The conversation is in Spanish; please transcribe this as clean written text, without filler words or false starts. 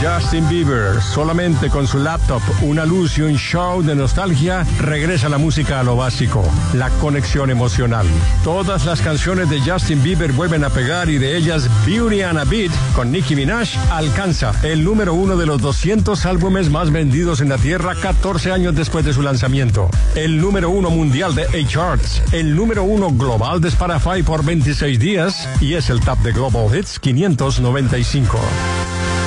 Justin Bieber, solamente con su laptop, una luz y un show de nostalgia, regresa la música a lo básico, la conexión emocional. Todas las canciones de Justin Bieber vuelven a pegar y de ellas Beauty and a Beat con Nicki Minaj alcanza el número 1 de los 200 álbumes más vendidos en la Tierra 14 años después de su lanzamiento. El número 1 mundial de A-Charts, el número 1 global de Spotify por 26 días y es el top de Global Hits 595.